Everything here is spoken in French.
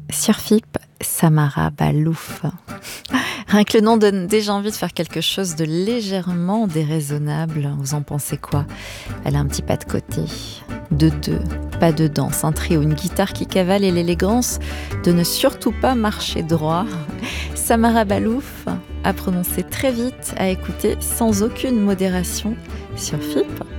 Sur FIP, Samara Balouf. Rien que le nom donne déjà envie de faire quelque chose de légèrement déraisonnable. Vous en pensez quoi? Elle a un petit pas de côté, de deux, pas de danse, un trio, une guitare qui cavale et l'élégance de ne surtout pas marcher droit. Samara Balouf a prononcé très vite, à écouter sans aucune modération sur FIP.